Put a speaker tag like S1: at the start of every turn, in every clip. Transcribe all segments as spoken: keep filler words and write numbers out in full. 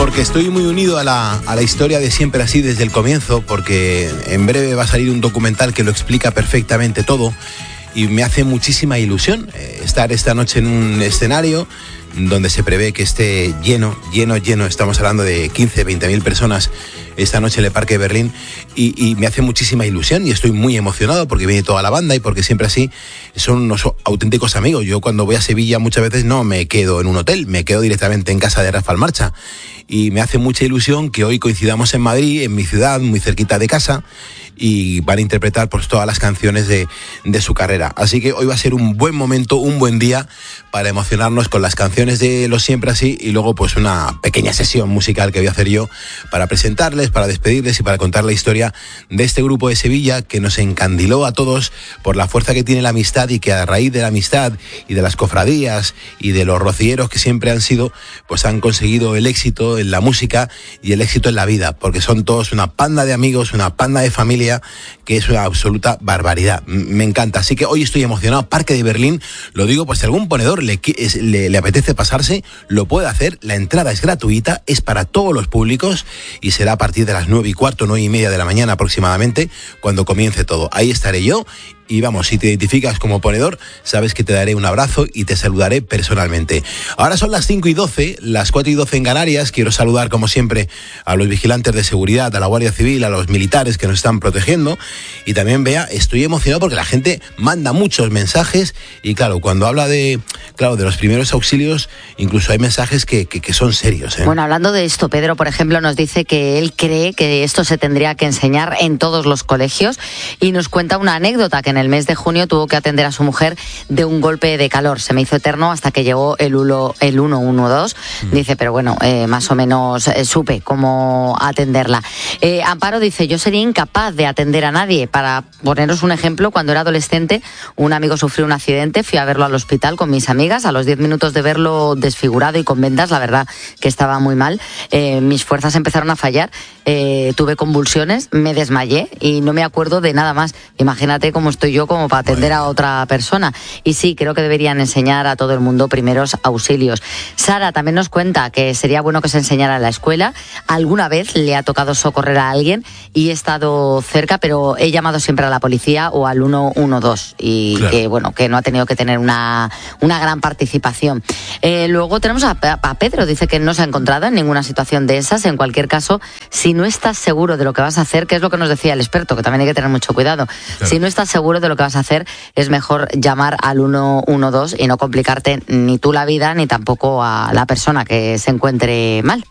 S1: porque estoy muy unido a la, a la historia de Siempre Así desde el comienzo, porque en breve va a salir un documental que lo explica perfectamente todo y me hace muchísima ilusión eh, estar esta noche en un escenario donde se prevé que esté lleno, lleno, lleno. Estamos hablando de quince, veinte mil personas esta noche en el Parque de Berlín y, y me hace muchísima ilusión y estoy muy emocionado porque viene toda la banda y porque Siempre Así son unos auténticos amigos. Yo cuando voy a Sevilla muchas veces no me quedo en un hotel, me quedo directamente en casa de Rafael Marcha y me hace mucha ilusión que hoy coincidamos en Madrid, en mi ciudad, muy cerquita de casa, y van a interpretar pues todas las canciones de, de su carrera. Así que hoy va a ser un buen momento, un buen día para emocionarnos con las canciones de los Siempre Así y luego pues una pequeña sesión musical que voy a hacer yo para presentarles, para despedirles y para contar la historia de este grupo de Sevilla que nos encandiló a todos por la fuerza que tiene la amistad y que a raíz de la amistad y de las cofradías y de los rocieros que siempre han sido, pues han conseguido el éxito en la música y el éxito en la vida, porque son todos una panda de amigos, una panda de familia que es una absoluta barbaridad. Me encanta. Así que hoy estoy emocionado. Parque de Berlín, lo digo, pues si algún ponedor le, le, le apetece pasarse, lo puede hacer. La entrada es gratuita, es para todos los públicos y será a partir de las nueve y cuarto, nueve y media de la mañana aproximadamente, cuando comience todo. Ahí estaré yo. Y vamos, si te identificas como ponedor, sabes que te daré un abrazo y te saludaré personalmente. Ahora son las cinco y doce, las cuatro y doce en Canarias. Quiero saludar, como siempre, a los vigilantes de seguridad, a la Guardia Civil, a los militares que nos están protegiendo. Y también, Bea, estoy emocionado porque la gente manda muchos mensajes. Y claro, cuando habla de, claro, de los primeros auxilios, incluso hay mensajes que, que, que son serios, ¿eh?
S2: Bueno, hablando de esto, Pedro, por ejemplo, nos dice que él cree que esto se tendría que enseñar en todos los colegios y nos cuenta una anécdota que en el mes de junio tuvo que atender a su mujer de un golpe de calor. Se me hizo eterno hasta que llegó el, uno, el uno uno dos. Mm. Dice, pero bueno, eh, más o menos eh, supe cómo atenderla. Eh, Amparo dice, yo sería incapaz de atender a nadie. Para poneros un ejemplo, cuando era adolescente, un amigo sufrió un accidente, fui a verlo al hospital con mis amigas. A los diez minutos de verlo desfigurado y con vendas, la verdad que estaba muy mal. Eh, mis fuerzas empezaron a fallar, eh, tuve convulsiones, me desmayé y no me acuerdo de nada más. Imagínate cómo estoy yo como para atender a otra persona. Y sí, creo que deberían enseñar a todo el mundo primeros auxilios. Sara también nos cuenta que sería bueno que se enseñara en la escuela. Alguna vez le ha tocado socorrer a alguien y he estado cerca, pero he llamado siempre a la policía o al uno uno dos y claro, que bueno, que no ha tenido que tener una, una gran participación. Eh, luego tenemos a, a Pedro, dice que no se ha encontrado en ninguna situación de esas. En cualquier caso, si no estás seguro de lo que vas a hacer, que es lo que nos decía el experto, que también hay que tener mucho cuidado, claro, si no estás seguro de lo que vas a hacer, es mejor llamar al uno uno dos y no complicarte ni tú la vida ni tampoco a la persona que se encuentre mal.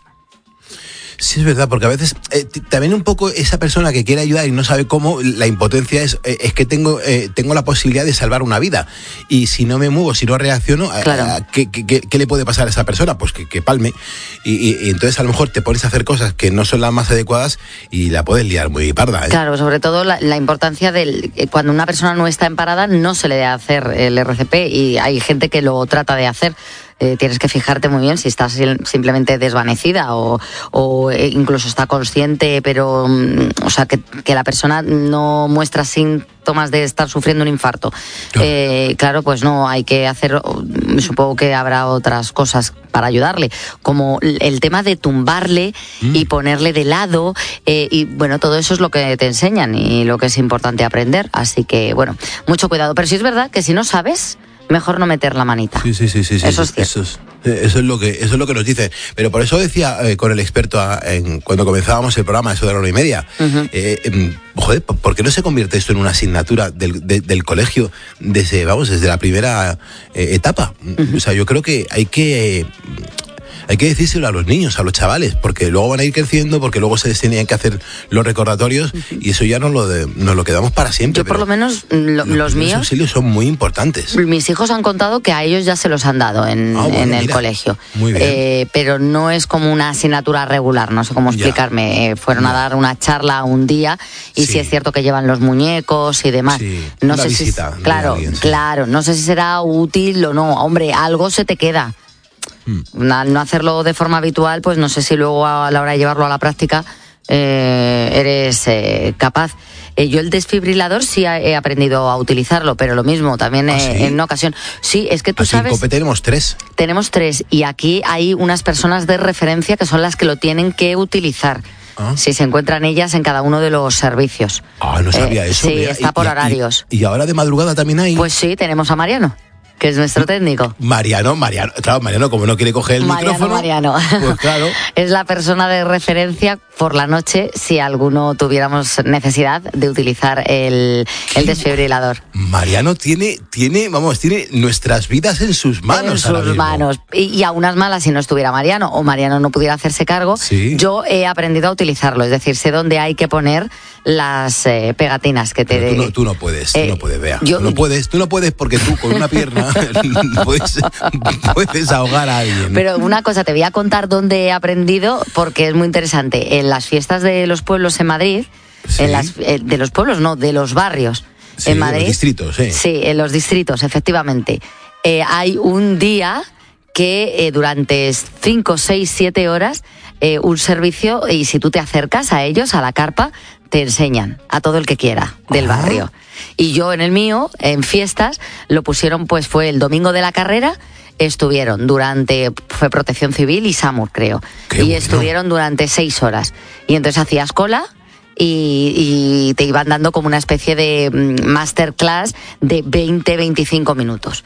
S1: Sí, es verdad, porque a veces eh, también un poco esa persona que quiere ayudar y no sabe cómo, la impotencia es, eh, es que tengo eh, tengo la posibilidad de salvar una vida y si no me muevo, si no reacciono, claro, eh, ¿qué, qué, ¿qué le puede pasar a esa persona? Pues que, que palme y, y, y entonces a lo mejor te pones a hacer cosas que no son las más adecuadas y la puedes liar muy parda, ¿eh?
S2: Claro, sobre todo la, la importancia del cuando una persona no está en parada no se le debe hacer el R C P y hay gente que lo trata de hacer. Eh, tienes que fijarte muy bien si estás simplemente desvanecida o, o incluso está consciente, pero o sea que, que la persona no muestra síntomas de estar sufriendo un infarto. Claro. Eh, claro, pues no, hay que hacer, supongo que habrá otras cosas para ayudarle, como el tema de tumbarle mm. y ponerle de lado, eh, y bueno, todo eso es lo que te enseñan y lo que es importante aprender, así que bueno, mucho cuidado, pero sí es verdad que si no sabes, mejor no meter la manita.
S1: Sí, sí, sí, sí.
S2: Eso
S1: sí,
S2: es cierto.
S1: Eso es, eso es lo que, eso es lo que nos dice. Pero por eso decía eh, con el experto a, en, cuando comenzábamos el programa, eso de la hora y media, uh-huh. eh, eh, joder, ¿por qué no se convierte esto en una asignatura del, de, del colegio desde, vamos, desde la primera eh, etapa? Uh-huh. O sea, yo creo que hay que... Eh, Hay que decírselo a los niños, a los chavales, porque luego van a ir creciendo, porque luego se les tenían que hacer los recordatorios y eso ya nos lo, de, nos lo quedamos para siempre.
S2: Yo por lo menos, lo, los,
S1: los
S2: míos...
S1: Los auxilios son muy importantes.
S2: Mis hijos han contado que a ellos ya se los han dado en, ah, bueno, en el mira, colegio.
S1: Muy bien.
S2: Eh, pero no es como una asignatura regular, no sé cómo explicarme. Eh, fueron ya. a dar una charla un día y sí. sí es cierto que llevan los muñecos y demás.
S1: Sí,
S2: no
S1: una
S2: sé
S1: visita
S2: si, claro,
S1: alguien, sí.
S2: claro, no sé si será útil o no. Hombre, algo se te queda. Al no hacerlo de forma habitual, pues no sé si luego a la hora de llevarlo a la práctica eh, eres eh, capaz. Eh, yo el desfibrilador sí he aprendido a utilizarlo, pero lo mismo, también
S1: ¿Ah,
S2: eh,
S1: sí?
S2: en una ocasión. Sí, es que tú
S1: Aquí
S2: sabes...
S1: en COPE tenemos tres.
S2: Tenemos tres, y aquí hay unas personas de referencia que son las que lo tienen que utilizar.
S1: ¿Ah?
S2: Si se encuentran ellas en cada uno de los servicios.
S1: Ah, no sabía
S2: Eh,
S1: eso.
S2: Sí,
S1: Mira,
S2: está
S1: y-
S2: por
S1: y-
S2: horarios.
S1: Y, y ahora de madrugada también hay.
S2: Pues sí, tenemos a Mariano, que es nuestro técnico.
S1: Mariano, Mariano, claro, Mariano, como no quiere coger el
S2: Mariano,
S1: micrófono.
S2: Mariano.
S1: Pues claro.
S2: Es la persona de referencia por la noche si alguno tuviéramos necesidad de utilizar el, el desfibrilador.
S1: Mariano tiene, tiene, vamos, tiene nuestras vidas en sus manos.
S2: En
S1: ahora
S2: sus
S1: mismo.
S2: manos. Y, y a unas malas si no estuviera Mariano o Mariano no pudiera hacerse cargo,
S1: Sí.
S2: yo he aprendido a utilizarlo. Es decir, sé dónde hay que poner las eh, pegatinas que te...
S1: Pero tú,
S2: de-
S1: no, tú no puedes, tú
S2: Eh,
S1: no puedes, Bea.
S2: yo-
S1: Tú no puedes, tú no puedes porque tú con una pierna puedes, puedes ahogar a alguien.
S2: Pero una cosa, te voy a contar dónde he aprendido porque es muy interesante. En las fiestas de los pueblos en Madrid,
S1: Sí.
S2: en las, eh, de los pueblos no, de los barrios
S1: Sí,
S2: en
S1: de los
S2: Madrid.
S1: distritos, sí.
S2: Sí, en los distritos, efectivamente. Eh, hay un día que eh, durante cinco, seis, siete horas eh, un servicio, y si tú te acercas a ellos, a la carpa, te enseñan a todo el que quiera del
S1: Ah.
S2: barrio. Y yo en el mío, en fiestas, lo pusieron, pues fue el domingo de la carrera, estuvieron durante, fue Protección Civil y SAMUR, creo.
S1: Qué
S2: y
S1: bueno.
S2: estuvieron durante seis horas. Y entonces hacías cola y, y te iban dando como una especie de mm, masterclass de veinte, veinticinco minutos.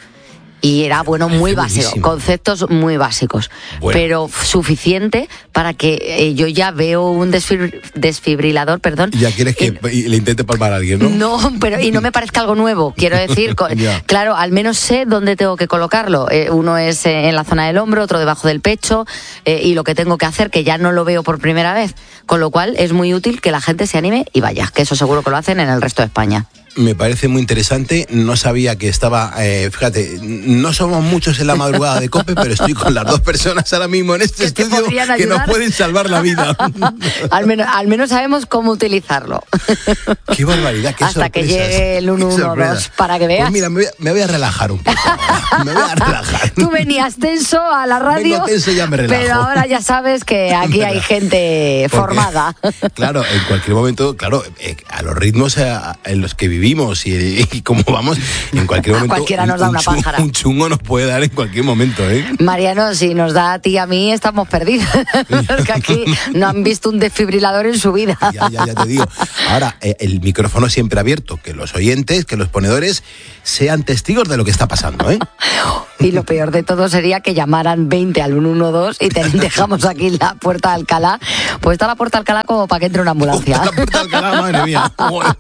S2: Y era, bueno, muy
S1: Parece
S2: básico,
S1: buenísimo.
S2: conceptos muy básicos,
S1: Bueno.
S2: pero suficiente para que eh, yo ya veo un desfibr- desfibrilador, perdón.
S1: Ya quieres que
S2: y-
S1: y le intente palmar a alguien, ¿no?
S2: no, pero y no me parezca algo nuevo, quiero decir, co-
S1: Ya.
S2: claro, al menos sé dónde tengo que colocarlo. Eh, uno es eh, en la zona del hombro, otro debajo del pecho, eh, y lo que tengo que hacer, que ya no lo veo por primera vez. Con lo cual es muy útil que la gente se anime y vaya, que eso seguro que lo hacen en el resto de España.
S1: Me parece muy interesante. No sabía que estaba. Eh, fíjate, no somos muchos en la madrugada de COPE, pero estoy con las dos personas ahora mismo en este
S2: Que te
S1: estudio
S2: podrían
S1: que nos
S2: ayudar.
S1: pueden salvar la vida.
S2: al, menos, al menos sabemos cómo utilizarlo.
S1: Qué barbaridad, qué
S2: Hasta que
S1: sorpresas,
S2: llegue el
S1: qué
S2: uno uno dos,
S1: sorpresas.
S2: para que veas.
S1: Pues mira, me voy, a, me voy a relajar un poco. Me voy a relajar.
S2: Tú venías tenso a la radio,
S1: Vengo tenso y ya me relajo.
S2: pero ahora ya sabes que aquí
S1: Me
S2: hay
S1: relajo.
S2: gente
S1: Porque,
S2: formada.
S1: Claro, en cualquier momento, claro, eh, a los ritmos a- en los que vivimos y, y cómo vamos, en cualquier momento
S2: Cualquiera nos da
S1: un,
S2: una
S1: chungo,
S2: pájara.
S1: un chungo nos puede dar en cualquier momento, ¿eh?
S2: Mariano, si nos da a ti y a mí, estamos perdidos. Porque aquí no han visto un desfibrilador en su vida.
S1: Ya, ya, ya te digo. Ahora, eh, el micrófono siempre abierto, que los oyentes, que los ponedores sean testigos de lo que está pasando, ¿eh?
S2: Y lo peor de todo sería que llamaran veinte al uno uno dos y te dejamos aquí la puerta de Alcalá. Pues está la puerta de Alcalá como para que entre una ambulancia.
S1: La puerta de Alcalá, madre mía. Joder.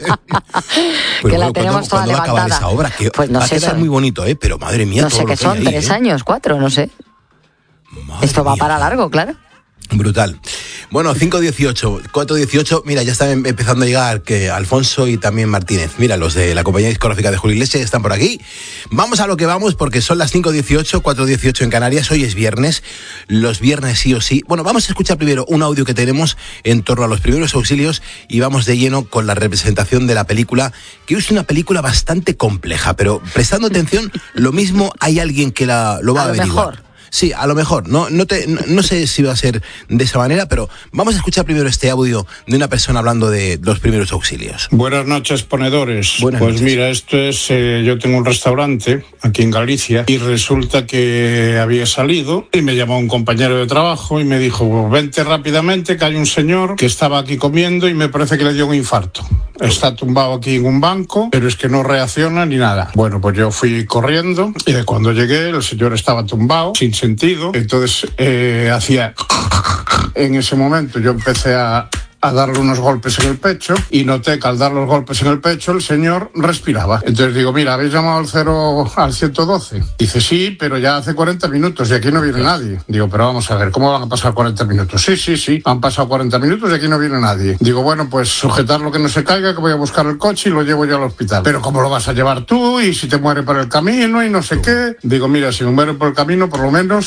S1: Pero
S2: Que la
S1: bueno,
S2: tenemos
S1: ¿cuándo-
S2: toda
S1: cuándo va a acabar
S2: levantada?
S1: esa obra? Que
S2: Pues no
S1: va a
S2: sé,
S1: quedar
S2: son-
S1: muy bonito, ¿eh? Pero madre mía,
S2: No
S1: todo
S2: sé
S1: lo
S2: qué
S1: que hay
S2: son,
S1: ahí,
S2: tres
S1: ¿eh?
S2: años, cuatro, no sé.
S1: Madre
S2: Esto va
S1: mía.
S2: para largo, claro.
S1: Brutal. Bueno, cinco dieciocho, cuatro dieciocho, mira, ya están em- empezando a llegar que Alfonso y también Martínez. Mira, los de la compañía discográfica de Julio Iglesias están por aquí. Vamos a lo que vamos porque son las cinco dieciocho, cuatro dieciocho en Canarias. Hoy es viernes, los viernes sí o sí. Bueno, vamos a escuchar primero un audio que tenemos en torno a los primeros auxilios y vamos de lleno con la representación de la película, que es una película bastante compleja, pero prestando atención, lo mismo hay alguien que la, lo va a,
S2: A lo
S1: averiguar.
S2: mejor.
S1: Sí, a lo mejor. No, no, te, no, no sé si va a ser de esa manera, pero vamos a escuchar primero este audio de una persona hablando de los primeros auxilios.
S3: Buenas noches, ponedores.
S1: Buenas
S3: pues
S1: noches.
S3: mira, esto es, eh, yo tengo un restaurante aquí en Galicia y resulta que había salido y me llamó un compañero de trabajo y me dijo, vente rápidamente que hay un señor que estaba aquí comiendo y me parece que le dio un infarto. Está tumbado aquí en un banco, pero es que no reacciona ni nada. Bueno, pues yo fui corriendo y de cuando llegué el señor estaba tumbado, sin sentido. Entonces eh, hacía... En ese momento yo empecé a... a darle unos golpes en el pecho y noté que al dar los golpes en el pecho el señor respiraba. Entonces digo, mira, ¿habéis llamado al cero al ciento doce? Dice, sí, pero ya hace cuarenta minutos y aquí no viene nadie. Digo, pero vamos a ver, ¿cómo van a pasar cuarenta minutos? Sí, sí, sí, han pasado cuarenta minutos y aquí no viene nadie. Digo, bueno, pues sujetarlo que no se caiga, que voy a buscar el coche y lo llevo yo al hospital. Pero ¿cómo lo vas a llevar tú? Y si te muere por el camino y no sé qué. Digo, mira, si me muere por el camino, por lo menos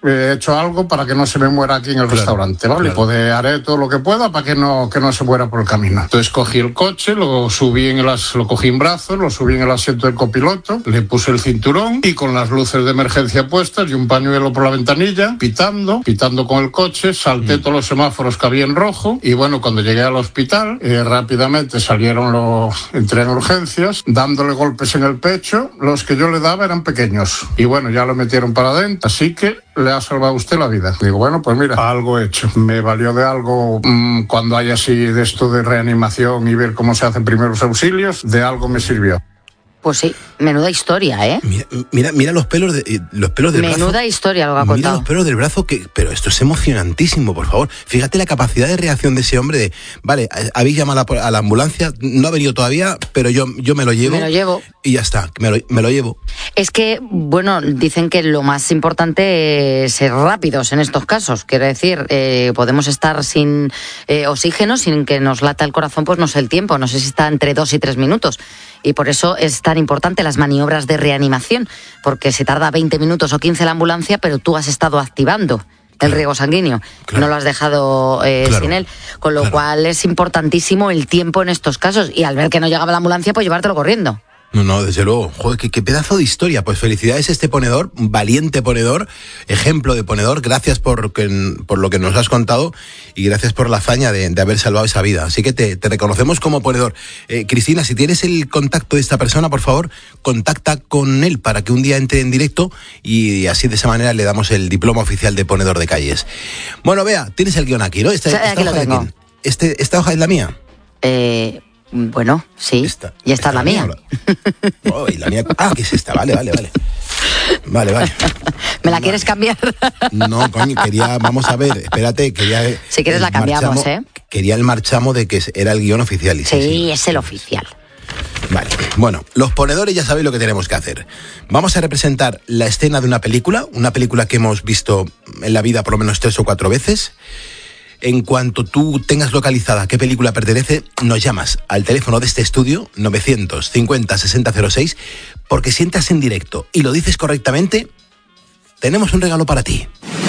S3: he hecho algo para que no se me muera aquí en el claro, restaurante, ¿vale? Claro. Pues haré todo lo que pueda para que no, que no se muera por el camino. Entonces cogí el coche, lo subí en el as- lo cogí en brazos, lo subí en el asiento del copiloto, le puse el cinturón y con las luces de emergencia puestas y un pañuelo por la ventanilla, pitando, pitando con el coche, salté mm. todos los semáforos que había en rojo y bueno, cuando llegué al hospital, eh, rápidamente salieron los, entré en urgencias, dándole golpes en el pecho, los que yo le daba eran pequeños y bueno, ya lo metieron para adentro, así que le ha salvado usted la vida. Digo, bueno, pues mira, algo hecho. Me valió de algo mmm, cuando hay así de esto de reanimación y ver cómo se hacen primeros auxilios, de algo me sirvió.
S2: Pues sí, menuda historia, ¿eh?
S1: Mira, mira, mira los pelos de, los pelos del
S2: menuda
S1: brazo.
S2: Menuda historia lo que ha contado.
S1: Mira los pelos del brazo, que, pero esto es emocionantísimo, por favor. Fíjate la capacidad de reacción de ese hombre de, vale, habéis llamado a la, a la ambulancia, no ha venido todavía, pero yo, yo me lo llevo.
S2: Me lo llevo.
S1: Y ya está, me lo, me lo llevo.
S2: Es que, bueno, dicen que lo más importante es ser rápidos en estos casos. Quiero decir, eh, podemos estar sin eh, oxígeno, sin que nos lata el corazón, pues no sé el tiempo, no sé si está entre dos y tres minutos. Y por eso es tan importante las maniobras de reanimación, porque se tarda veinte minutos o quince la ambulancia, pero tú has estado activando el riego sanguíneo, claro. no lo has dejado eh, claro. sin él, con lo claro. cual es importantísimo el tiempo en estos casos, y al ver que no llegaba la ambulancia, pues llevártelo corriendo.
S1: No, no, desde luego. Joder, qué, qué pedazo de historia. Pues felicidades a este ponedor, valiente ponedor, ejemplo de ponedor. Gracias por, que, por lo que nos has contado y gracias por la hazaña de, de haber salvado esa vida. Así que te, te reconocemos como ponedor. Eh, Cristina, si tienes el contacto de esta persona, por favor, contacta con él para que un día entre en directo y así de esa manera le damos el diploma oficial de ponedor de calles. Bueno, Bea, tienes el guión aquí, ¿no? Esta,
S2: sí,
S1: esta
S2: aquí
S1: hoja
S2: lo tengo.
S1: De quién? Este, ¿Esta hoja es la mía?
S2: Eh... Bueno, sí, esta, y esta, esta es la mía.
S1: mía. Oh, y la mía. Ah, que es esta, vale, vale, vale. Vale, vale.
S2: ¿Me la
S1: vale.
S2: quieres cambiar?
S1: No, coño, quería, vamos a ver, espérate, quería...
S2: Si quieres la cambiamos,
S1: marchamo,
S2: ¿eh?
S1: Quería el marchamo de que era el guión oficial. Y
S2: sí,
S1: sí, sí,
S2: es el oficial.
S1: Vale, bueno, los ponedores ya sabéis lo que tenemos que hacer. Vamos a representar la escena de una película, una película que hemos visto en la vida por lo menos tres o cuatro veces. En cuanto tú tengas localizada qué película pertenece, nos llamas al teléfono de este estudio, novecientos cincuenta sesenta cero seis, porque si entras en directo y lo dices correctamente, tenemos un regalo para ti.